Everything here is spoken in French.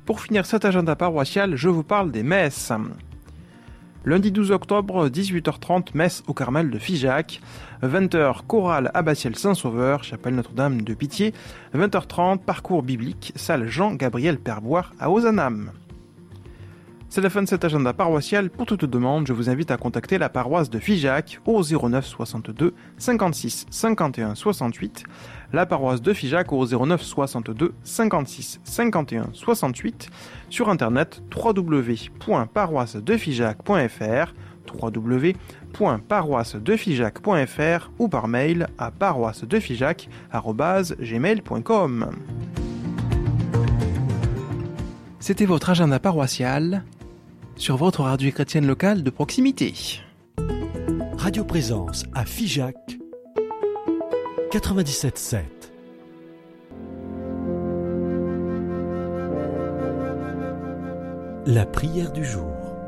Pour finir cet agenda paroissial, je vous parle des messes. Lundi 12 octobre, 18h30, messe au Carmel de Figeac. 20h, chorale abbatiale Saint-Sauveur, chapelle Notre-Dame de Pitié. 20h30, parcours biblique, salle Jean-Gabriel Perboire à Ozanam. C'est la fin de cet agenda paroissial. Pour toute demande, je vous invite à contacter la paroisse de Figeac au 09 62 56 51 68. La paroisse de Figeac au 09 62 56 51 68. Sur internet www.paroissedefigeac.fr www.paroissedefigeac.fr ou par mail à paroissedefigeac@gmail.com. C'était votre agenda paroissial sur votre radio chrétienne locale de proximité. Radio Présence à Figeac 97.7. La prière du jour.